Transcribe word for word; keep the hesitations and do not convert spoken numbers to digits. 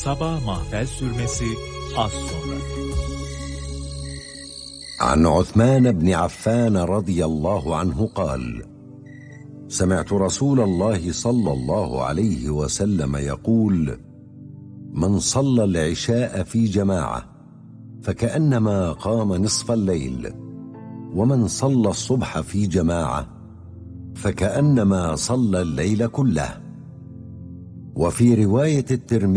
sabah mahfel sürmesi az sonra. عن عثمان بن عفان رضي الله عنه قال: سمعت رسول الله صلى الله عليه وسلم يقول: من صلى العشاء في جماعة فكأنما قام نصف الليل، ومن صلى الصبح في جماعة فكأنما صلى الليل كله. وفي رواية الترمذي